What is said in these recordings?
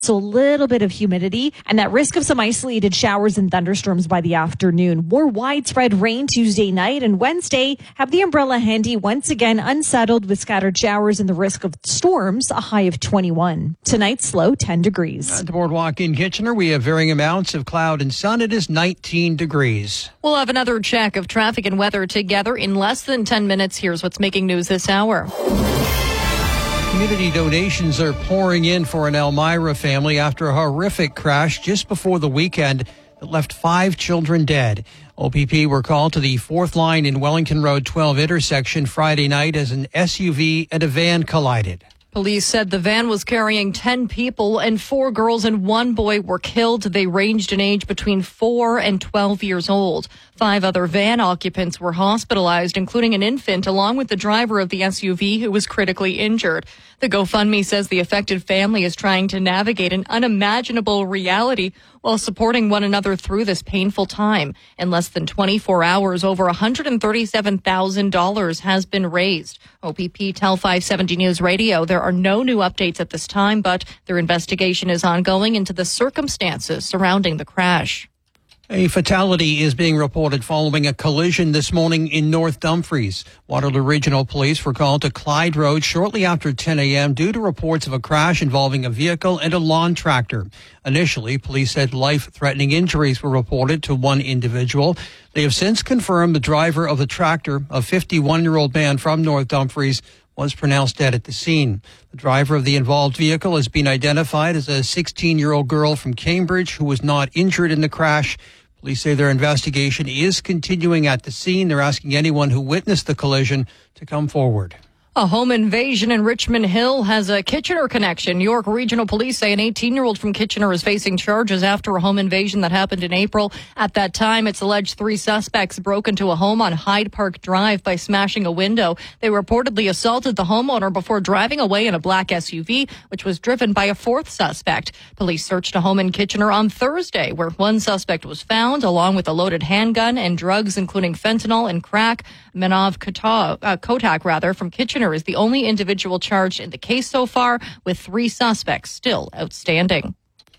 So a little bit of humidity and that risk of some isolated showers and thunderstorms by the afternoon. More widespread rain Tuesday night and Wednesday. Have the umbrella handy once again, unsettled with scattered showers and the risk of storms, a high of 21. Tonight's low 10 degrees. At the boardwalk in Kitchener, we have varying amounts of cloud and sun. It is 19 degrees. We'll have another check of traffic and weather together in less than 10 minutes. Here's what's making news this hour. Community donations are pouring in for an Elmira family after a horrific crash just before the weekend that left 5 children dead. OPP were called to the 4th line in Wellington Road 12 intersection Friday night as an SUV and a van collided. Police said the van was carrying 10 people and 4 girls and 1 boy were killed. They ranged in age between 4 and 12 years old. 5 other van occupants were hospitalized, including an infant, along with the driver of the SUV who was critically injured. The GoFundMe says the affected family is trying to navigate an unimaginable reality while supporting one another through this painful time. In less than 24 hours, over $137,000 has been raised. OPP tell 570 News Radio there are no new updates at this time, but their investigation is ongoing into the circumstances surrounding the crash. A fatality is being reported following a collision this morning in North Dumfries. Waterloo Regional Police were called to Clyde Road shortly after 10 a.m. due to reports of a crash involving a vehicle and a lawn tractor. Initially, police said life-threatening injuries were reported to one individual. They have since confirmed the driver of the tractor, a 51-year-old man from North Dumfries, was pronounced dead at the scene. The driver of the involved vehicle has been identified as a 16-year-old girl from Cambridge who was not injured in the crash. Police say their investigation is continuing at the scene. They're asking anyone who witnessed the collision to come forward. A home invasion in Richmond Hill has a Kitchener connection. York Regional Police say an 18-year-old from Kitchener is facing charges after a home invasion that happened in April. At that time, it's alleged 3 suspects broke into a home on Hyde Park Drive by smashing a window. They reportedly assaulted the homeowner before driving away in a black SUV, which was driven by a 4th suspect. Police searched a home in Kitchener on Thursday, where 1 suspect was found, along with a loaded handgun and drugs, including fentanyl and crack. Manav Kotak, from Kitchener, is the only individual charged in the case so far, with 3 suspects still outstanding.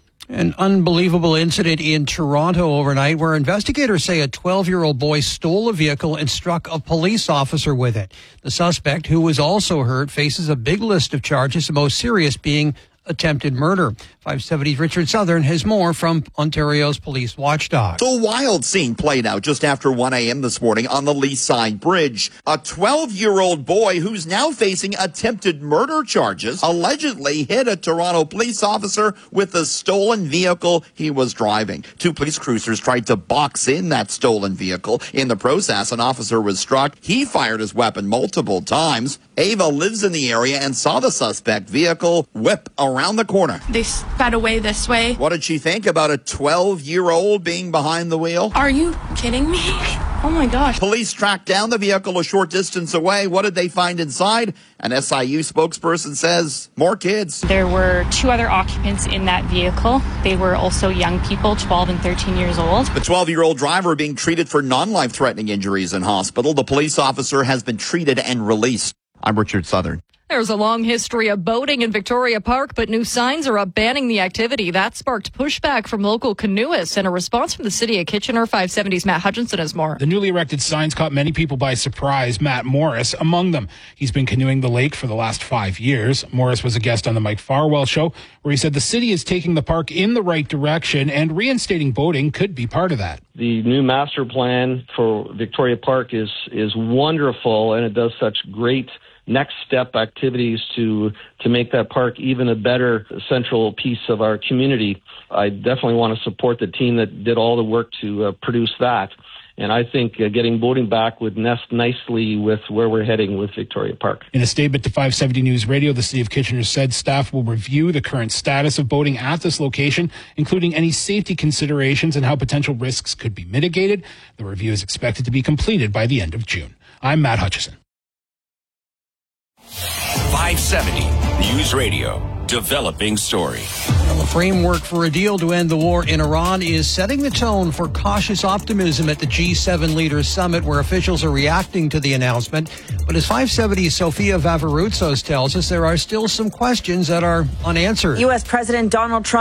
An unbelievable incident in Toronto overnight where investigators say a 12-year-old boy stole a vehicle and struck a police officer with it. The suspect, who was also hurt, faces a big list of charges, the most serious being attempted murder. 570's Richard Southern has more from Ontario's police watchdog. The wild scene played out just after 1 a.m. this morning on the Leaside Bridge. A 12-year-old boy who's now facing attempted murder charges allegedly hit a Toronto police officer with a stolen vehicle he was driving. 2 police cruisers tried to box in that stolen vehicle. In the process, an officer was struck. He fired his weapon multiple times. Ava lives in the area and saw the suspect vehicle whip around the corner. They sped away this way. What did she think about a 12-year-old being behind the wheel? Are you kidding me? Oh my gosh. Police tracked down the vehicle a short distance away. What did they find inside? An SIU spokesperson says more kids. There were 2 other occupants in that vehicle. They were also young people, 12 and 13 years old. The 12-year-old driver being treated for non-life-threatening injuries in hospital. The police officer has been treated and released. I'm Richard Southern. There's a long history of boating in Victoria Park, but new signs are up banning the activity. That sparked pushback from local canoeists and a response from the city of Kitchener. 570's Matt Hutchinson has more. The newly erected signs caught many people by surprise, Matt Morris among them. He's been canoeing the lake for the last 5 years. Morris was a guest on the Mike Farwell show, where he said the city is taking the park in the right direction and reinstating boating could be part of that. The new master plan for Victoria Park is wonderful, and it does such great next step activities to make that park even a better central piece of our community. I definitely want to support the team that did all the work to produce that. And I think getting boating back would nest nicely with where we're heading with Victoria Park. In a statement to 570 News Radio, the City of Kitchener said staff will review the current status of boating at this location, including any safety considerations and how potential risks could be mitigated. The review is expected to be completed by the end of June. I'm Matt Hutchison. 570 News Radio. Developing story. The framework for a deal to end the war in Iran is setting the tone for cautious optimism at the G7 Leaders Summit, where officials are reacting to the announcement. But as 570's Sofia Vavaroutsos tells us, there are still some questions that are unanswered. U.S. President Donald Trump